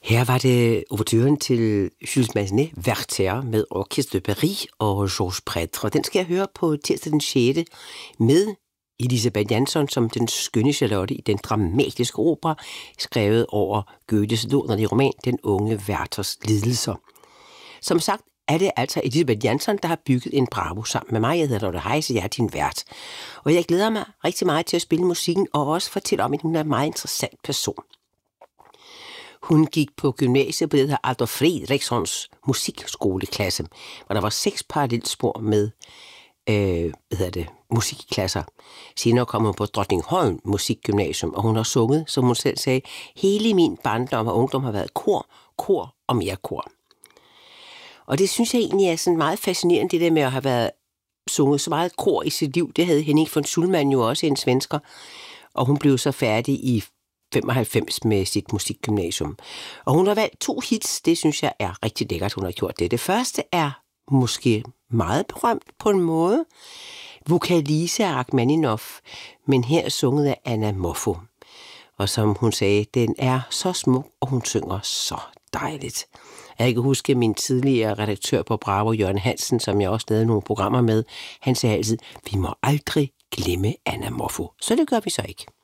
Her var det ouverturen til Jules Massenet, Werther med Orchestre de Paris og Georges Prêtre. Den skal jeg høre på tirsdag den 6. med Elisabeth Jansson som den skønne Charlotte i den dramatiske opera, skrevet over Goethes lånerlige roman Den unge Werthers lidelser. Som sagt er det altså Elisabeth Jansson, der har bygget en Bravo sammen med mig. Jeg hedder Lotte Heise, jeg er din vært. Og jeg glæder mig rigtig meget til at spille musikken og også fortælle om, at hun er en meget interessant person. Hun gik på gymnasiet på det her Adolf Fredrikssons musikskoleklasse, hvor der var 6 parallelspor med musikklasser. Senere kom hun på Drottningholm Musikgymnasium, og hun har sunget, som hun selv sagde, hele min barndom og ungdom har været kor og mere kor. Og det synes jeg egentlig er sådan meget fascinerende, det der med at have været sunget så meget kor i sit liv. Det havde Henning von Schulman jo også, en svensker, og hun blev så færdig i 95 med sit musikgymnasium. Og hun har valgt 2 hits, det synes jeg er rigtig lækkert, hun har gjort det. Det første er måske meget berømt på en måde, Vokalise af Rachmaninoff, men her er sunget af Anna Moffo. Og som hun sagde, den er så smuk, og hun synger så dejligt. Jeg kan huske min tidligere redaktør på Bravo, Jørgen Hansen, som jeg også lavede nogle programmer med. Han sagde altid, vi må aldrig glemme Anna Moffo. Så det gør vi så ikke.